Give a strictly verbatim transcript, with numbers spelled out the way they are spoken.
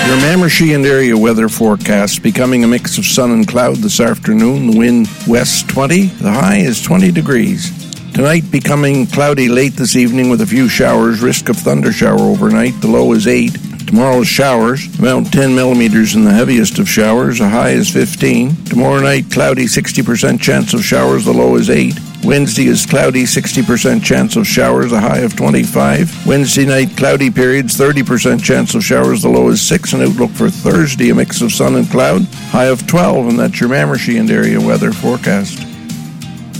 Your Mamershey and area weather forecast becoming a mix of sun and cloud this afternoon. The wind west twenty. The high is twenty degrees. Tonight becoming cloudy late this evening with a few showers. Risk of thunder shower overnight. The low is eight. Tomorrow's showers, about ten millimeters in the heaviest of showers. A high is fifteen. Tomorrow night cloudy, sixty percent chance of showers. The low is eight. Wednesday is cloudy, sixty percent chance of showers, a high of twenty-five. Wednesday night, cloudy periods, thirty percent chance of showers, the low is six. And outlook for Thursday, a mix of sun and cloud, high of twelve. And that's your Mamershey and area weather forecast.